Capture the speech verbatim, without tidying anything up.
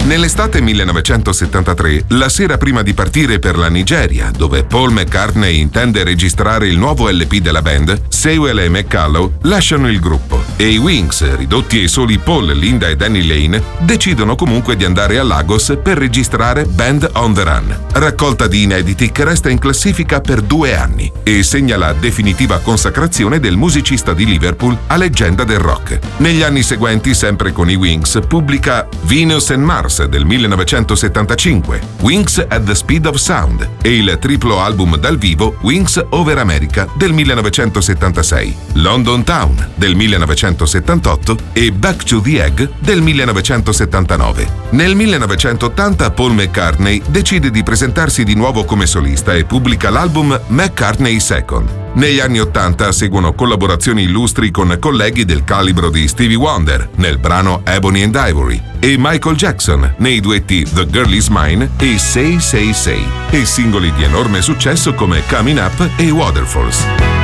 Nell'estate millenovecentosettantatré, la sera prima di partire per la Nigeria, dove Paul McCartney intende registrare il nuovo L P della band, Sewell e McCullough lasciano il gruppo e i Wings, ridotti ai soli Paul, Linda e Danny Lane, decidono comunque di andare a Lagos per registrare Band on the Run, raccolta di inediti che resta in classifica per due anni e segna la definitiva consacrazione del musicista di Liverpool a leggenda del rock. Negli anni seguenti, sempre con i Wings, pubblica Venus and Mars del millenovecentosettantacinque, Wings at the Speed of Sound e il triplo album dal vivo Wings Over America del millenovecentosettantasei, London Town del millenovecentosettantotto e Back to the Egg del millenovecentosettantanove. Nel millenovecentottanta Paul McCartney decide di presentarsi di nuovo come solista e pubblica l'album McCartney Second. Negli anni Ottanta seguono collaborazioni illustri con colleghi del calibro di Stevie Wonder nel brano Ebony and Ivory e Michael Jackson nei duetti The Girl Is Mine e Say Say Say e singoli di enorme successo come Coming Up e Waterfalls.